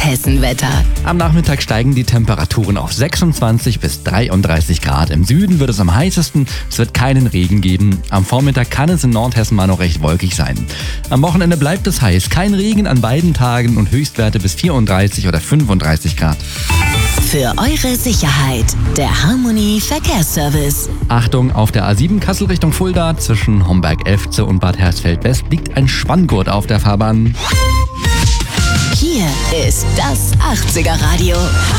Hessenwetter. Am Nachmittag steigen die Temperaturen auf 26 bis 33 Grad. Im Süden wird es am heißesten. Es wird keinen Regen geben. Am Vormittag kann es in Nordhessen mal noch recht wolkig sein. Am Wochenende bleibt es heiß. Kein Regen an beiden Tagen und Höchstwerte bis 34 oder 35 Grad. Für eure Sicherheit, der Harmony Verkehrsservice. Achtung, auf der A7 Kassel Richtung Fulda zwischen Homberg-Elfze und Bad Hersfeld-West liegt ein Spanngurt auf der Fahrbahn. Hier ist das 80er Radio.